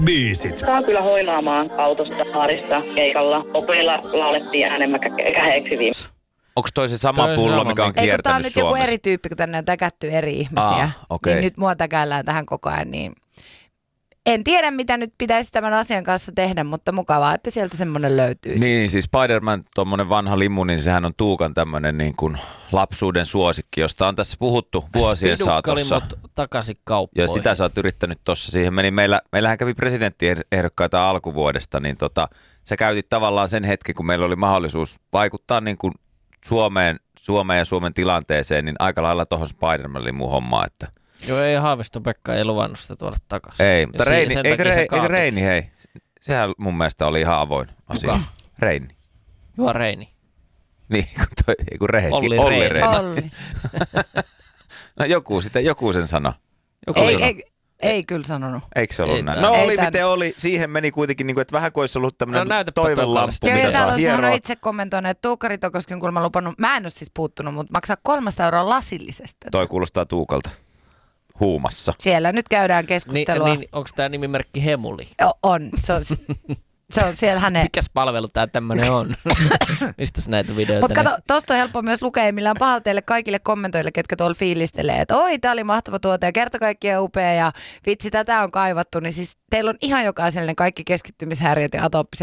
Biisit. Saa kyllä hoinaamaan autosta baarissa keikalla. Opeilla laulettiin äänemmä käheeksi viime. Onko toi se sama Toi pullo, sama, mikä on mikä- Eikö kiertänyt tää on nyt joku Suomessa? eri tyyppi, kun tänne on täkätty eri ihmisiä. okei. Niin nyt mua täkäillään tähän koko ajan, niin en tiedä, mitä nyt pitäisi tämän asian kanssa tehdä, mutta mukavaa, että sieltä semmoinen löytyy. Niin, siis Spider-Man, tuommoinen vanha limu, niin sehän on Tuukan tämmöinen niin kuin lapsuuden suosikki, josta on tässä puhuttu vuosien saatossa. Spidukkalimot takaisin kauppoihin. Ja sitä sä oot yrittänyt tuossa. Siihen meni, meillähän kävi presidenttiehdokkaita alkuvuodesta, niin sä käytit tavallaan sen hetken, kun meillä oli mahdollisuus vaikuttaa niin kuin Suomeen ja Suomen tilanteeseen, niin aika lailla tuohon Spider-Man-limun hommaan, että Joo, ei Haavisto Pekka ei luvannut sitä tuoda takaisin. ei, mutta Ja Reini, sen eikö takia se kaatui. Reini, hei, sehän mun mielestä oli ihan avoin asia. Kuka? Reini. Juha Reini. Niin, kun Reini. Olli Reini. Olli. No joku sen sana. Ei kyllä sanonut. Eikö se ollut Ei näin? tää- No Ei oli tän- miten oli. Siihen meni kuitenkin, niin kuin, että vähän kuin olisi ollut No tämmöinen näytäpä toivelamppu, Tuukalasta. Joo, mitä ja saa täällä on hieroa. itse kommentoinut, että Tuukari Tokoskin kuulemma lupannut, mä en ole siis puuttunut, mutta maksaa 300 € lasillisesta. Toi kuulostaa Tuukalta. Huumassa. Siellä nyt käydään keskustelua. Niin, onko tämä nimimerkki Hemuli? On, se on siellä hänen. Mikäs palvelu tämä tämmöinen on? Mistäs näitä videoita? Mutta kato, tosta on helppo myös lukea, millä on pahalla teille kaikille kommentoille, ketkä tuolla fiilistelee, että oi, tää oli mahtava tuote ja kerta kaikkiaan upea ja vitsi, tätä on kaivattu, niin siis teillä on ihan jokaiselle kaikki keskittymishäiriöt ja atooppiset